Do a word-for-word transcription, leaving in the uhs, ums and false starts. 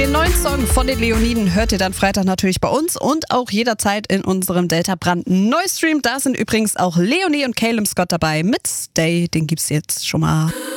Den neuen Song von den Leoniden hört ihr dann Freitag natürlich bei uns und auch jederzeit in unserem Delta Brand Neustream. Da sind übrigens auch Leonie und Caleb Scott dabei mit Stay. Den gibt's jetzt schon mal.